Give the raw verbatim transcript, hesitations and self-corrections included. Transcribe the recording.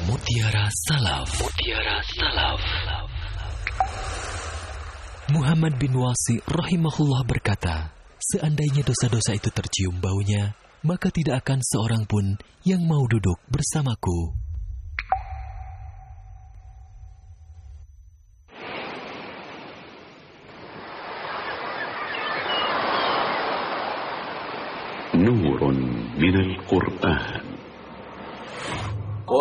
Mutiara Salaf. Mutiara Salaf. Muhammad bin Wasi rahimahullah berkata, seandainya dosa-dosa itu tercium baunya, maka tidak akan seorang pun yang mau duduk bersamaku. نور من القرآن.